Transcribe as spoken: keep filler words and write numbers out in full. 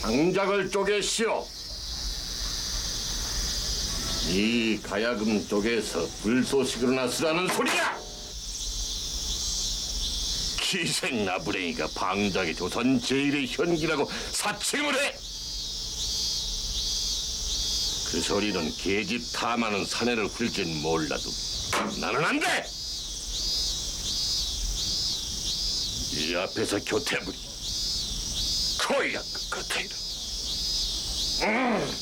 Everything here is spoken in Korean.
장작을 쪼개시오. 이 가야금 쪽에서 불소식으로 나서라는 소리야. 기생 나부랭이가 방작의 조선 제일의 현기라고 사칭을 해. 그 소리는 계집 탐하는 사내를 훌진 몰라도 나는 안 돼. 이 앞에서 교태부리 코이야 그 같아이라. 음.